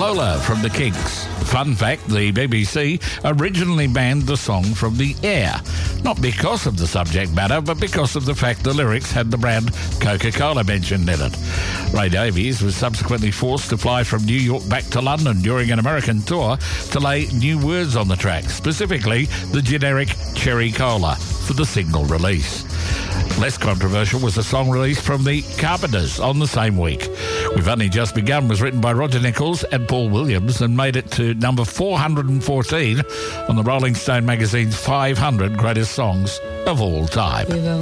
Lola from the Kinks. Fun fact, the BBC originally banned the song from the air, not because of the subject matter, but because of the fact the lyrics had the brand Coca-Cola mentioned in it. Ray Davies was subsequently forced to fly from New York back to London during an American tour to lay new words on the track, specifically the generic Cherry Cola, for the single release. Less controversial was a song released from the Carpenters on the same week. We've Only Just Begun was written by Roger Nichols and Paul Williams and made it to number 414 on the Rolling Stone magazine's 500 greatest songs of all time.